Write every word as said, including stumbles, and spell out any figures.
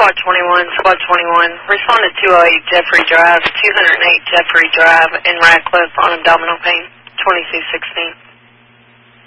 Squad twenty-one, Squad twenty-one. Respond to two oh eight Jeffrey Drive, two oh eight Jeffrey Drive in Radcliffe on abdominal pain, twenty-two sixteen.